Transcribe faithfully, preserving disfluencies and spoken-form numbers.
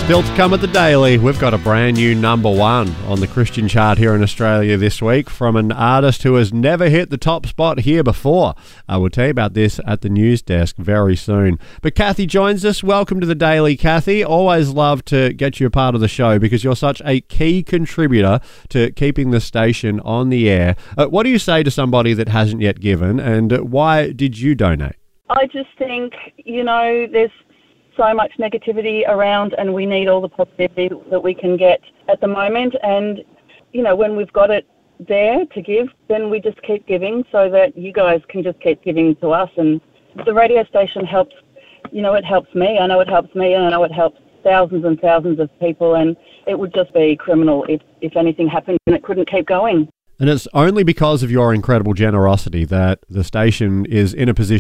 Still to come at the Daily, we've got a brand new number one on the Christian chart here in Australia this week from an artist who has never hit the top spot here before. I will tell you about this at the news desk very soon. But Kathy joins us. Welcome to the Daily, Kathy. Always love to get you a part of the show because you're such a key contributor to keeping the station on the air. Uh, what do you say to somebody that hasn't yet given, and uh, why did you donate? I just think, you know, there's so much negativity around and we need all the positivity that we can get at the moment. And, you know, when we've got it there to give, then we just keep giving so that you guys can just keep giving to us. And the radio station helps, you know, it helps me. I know it helps me and I know it helps thousands and thousands of people. And it would just be criminal if, if anything happened and it couldn't keep going. And it's only because of your incredible generosity that the station is in a position